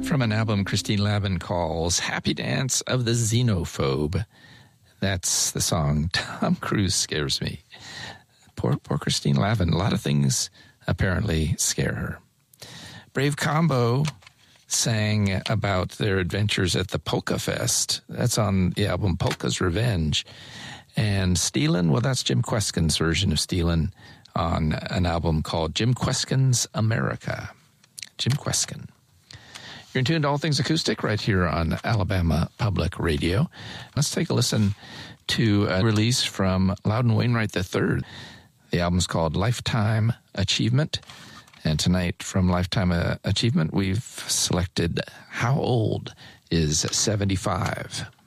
from an album Christine Lavin calls Happy Dance of the Xenophobe. That's the song Tom Cruise Scares Me. Poor Christine Lavin. A lot of things apparently scare her. Brave Combo sang about their adventures at the Polka Fest. That's on the album Polka's Revenge. And Steelin', well, that's Jim Kweskin's version of Steelin' on an album called Jim Kweskin's America. Jim Kweskin. You're tuned to All Things Acoustic right here on Alabama Public Radio. Let's take a listen to a release from Loudon Wainwright III. The album's called Lifetime Achievement. And tonight from Lifetime Achievement, we've selected How Old is 75?